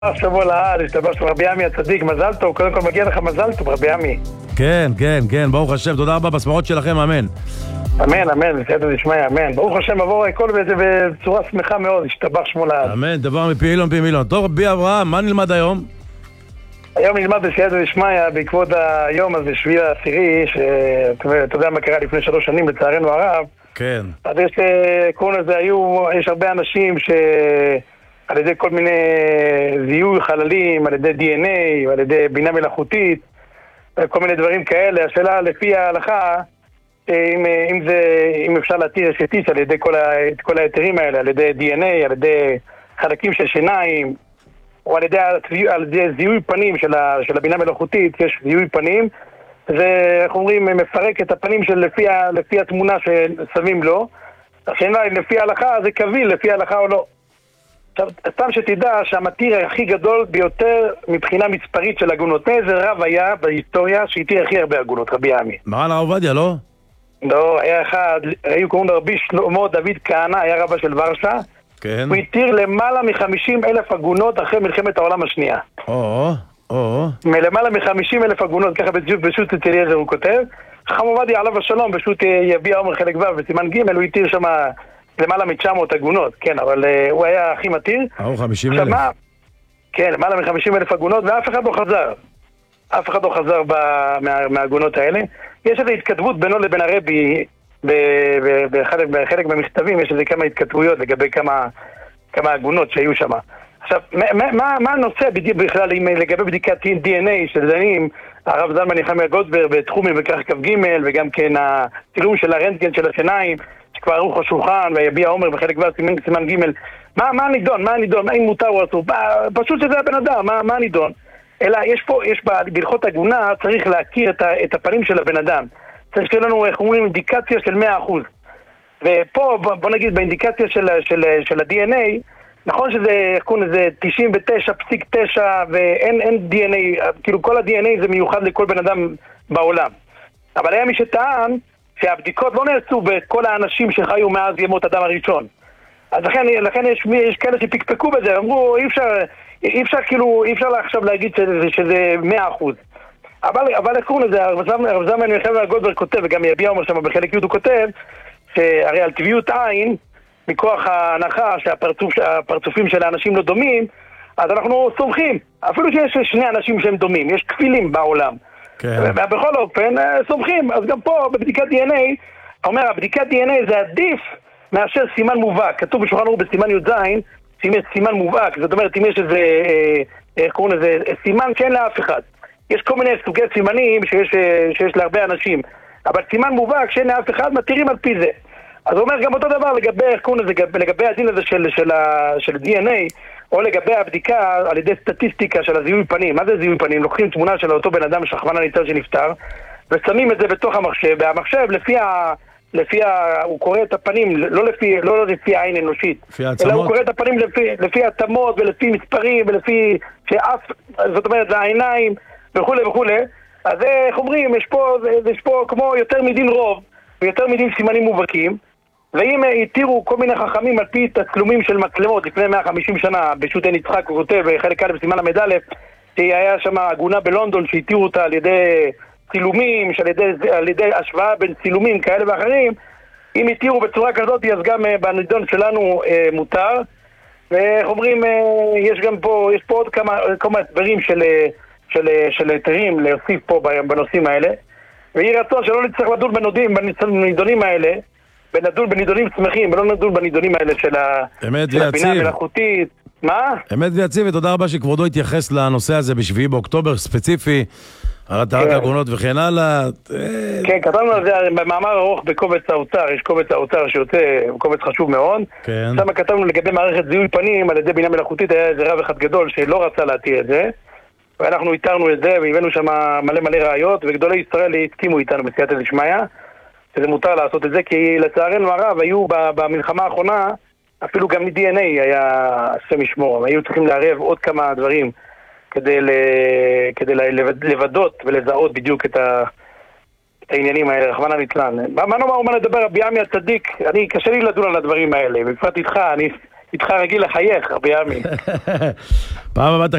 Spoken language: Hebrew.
שבוע לעד, השתבח רבי עמי הצדיק, מזל טוב, קודם כל מגיע לך מזל טוב, רבי עמי. כן, כן, כן, ברוך השם, תודה רבה בסמרות שלכם, אמן. אמן, אמן, בסייעתא דשמיא, אמן. ברוך השם, עבור הכל בצורה שמחה מאוד, השתבח שמו לעד. אמן, דבר מפי אילון פי מילון. טוב, רבי אברהם, מה נלמד היום? היום נלמד בסייעתא דשמיא, בעקבות היום הזה, 7/10, שאתה יודע מה קרה לפני 3 שנים, לצערנו הרב. כן. אז יש, קוראים לזה, יש הרבה אנשים על ידי כל מיני זיהוי חללים, על ידי DNA, על ידי בינה מלאכותית, כל מיני דברים כאלה. השאלה לפי ההלכה, אם אפשר להתיר אשתיש על ידי כל היתרים האלה, על ידי DNA, על ידי חלקים של שיניים, או על ידי זיהוי פנים של הבינה מלאכותית. יש זיהוי פנים, זה, איך אומרים, מפרק את הפנים של לפי התמונה ששמים לו. השאלה לפי ההלכה זה קביל, לפי ההלכה או לא. עכשיו, סתם שתדע שהמתיר הכי גדול ביותר מבחינה מספרית של הגונות, איזה רב היה בהיסטוריה שהתיר הכי הרבה הגונות, רבי עמי? מרן הרב עובדיה, לא? לא, היה אחד, היו קוראים לו רבי שלמה דוד כהנא, היה רבה של ורשה. כן. הוא התיר למעלה מ-50,000 עגונות אחרי מלחמת העולם השנייה. מלמעלה מ-50,000 עגונות, ככה בשו"ת אצל אליעזר הוא כותב. חכם עובדיה עליו השלום, בשו"ת יביע עומר חלק ו' בסימן ג' הוא התיר שם למעלה מ-900 עגונות, כן, אבל הוא היה הכי מתיר. 50,000. כן, למעלה מ-50,000 עגונות, ואף אחד לא חזר. אף אחד לא חזר מהעגונות האלה. יש איזו התכתבות בינו לבין הרבי, בחלק מהמכתבים, יש איזה כמה התכתבויות לגבי כמה עגונות שהיו שם. עכשיו, מה הנושא בכלל לגבי בדיקת DNA של דנים, הרב זלמן נחמיה גולדברג בתחומים וכך כ"ג, וגם כן הצילום של הרנטגן של השיניים, שכבר ערוך השולחן, ויביע עומר בחלק ו' סימן ג', מה הנידון? האם מותר או אסור? פשוט שזה הבן אדם, מה הנידון? אלא יש בהלכות עגונה, צריך להכיר את הפנים של הבן אדם. צריך שתהיה לנו, איך אומרים, אינדיקציה של 100%. ופה, בוא נגיד, באינדיקציה של ה-DNA, נכון שזה 99.9 ואין DNA, כאילו כל ה-DNA זה מיוחד לכל בן אדם בעולם. אבל היה מי שטען שהבדיקות לא נעשו בכל האנשים שחיו מאז ימות אדם הראשון. אז לכן יש כאלה שפקפקו בזה, אמרו אי אפשר עכשיו להגיד שזה 100%. אבל איך קוראים לזה, הרב זלמן נחמיה גולדברג כותב, וגם יביע עומר שם בחלק י' הוא כותב, שהרי על טבעיות עין, מכוח ההנחה שהפרצופים של האנשים לא דומים, אז אנחנו סומכים, אפילו שיש 2 אנשים שהם דומים, יש כפילים בעולם. כן. ובכל אופן, סומכים. אז גם פה, בבדיקת DNA, אומר, הבדיקת DNA זה עדיף מאשר סימן מובהק. כתוב בשולחן ערוך בסימן י"ז, שאם יש סימן מובהק, זאת אומרת, אם יש איזה, איך קוראים לזה, סימן שאין לאף אחד. יש כל מיני סוגי סימנים שיש להרבה אנשים, אבל סימן מובהק שאין לאף אחד, מתירים על פי זה. אז הוא אומר גם אותו דבר לגבי, איך קוראים לזה, לגבי הדין הזה של DNA, או לגבי הבדיקה על ידי סטטיסטיקה של הזיהוי פנים. מה זה זיהוי פנים? לוקחים תמונה של אותו בן אדם שרחמנא ליצלן שנפטר, ושמים את זה בתוך המחשב, והמחשב הוא קורא את הפנים, לא לפי העין אנושית, אלא הוא קורא את הפנים לפי התאמות ולפי מספרים ולפי זאת אומרת, לעיניים וכו' וכו'. אז איך אומרים, יש פה כמו יותר מדין רוב ויותר מדין סימנים מובהקים. ואם התירו כל מיני חכמים על פי תצלומים של מצלמות לפני 150 שנה, בשו"ת עין יצחק הוא כותב בחלק א' בסימן ל"א, שהיה שם עגונה בלונדון שהתירו אותה על ידי צילומים, על ידי השוואה בין צילומים כאלה ואחרים. אם התירו בצורה כזאת, אז גם בנידון שלנו מותר. ואיך אומרים, יש פה עוד כמה הסברים של היתרים להוסיף פה בנושאים האלה. ויהי רצון שלא נצטרך לדון בנידונים האלה, ונדון בנידונים שמחים, ולא נדון בנידונים האלה של הבינה המלאכותית. מה? אמת ויציב, ותודה רבה שכבודו התייחס לנושא הזה ב7 באוקטובר ספציפי, הרתעת עגונות וכן הלאה. כן, כתבנו על זה במאמר ארוך בקובץ האוצר, יש קובץ האוצר שיוצא, קובץ חשוב מאוד. שם כתבנו לגבי מערכת זיהוי פנים על ידי בינה מלאכותית, היה איזה רב אחד גדול שלא רצה להתיר את זה, ואנחנו איתרנו את זה, והבאנו שם מלא ראיות, וגדולי ישראל הסכימו איתנו בסייעתא דשמיא, שזה מותר לעשות את זה, כי לצערנו הרב היו במלחמה האחרונה, אפילו גם מ-DNA היה השם ישמור, היו צריכים לערב עוד כמה דברים כדי לבדות ולזהות בדיוק את העניינים האלה, רחמנא ליצלן. מה נאמר, מה נדבר, רבי עמי הצדיק, קשה לי לדון על הדברים האלה, בפרט איתך, איתך רגיל לחייך, רבי עמי. פעם הבאה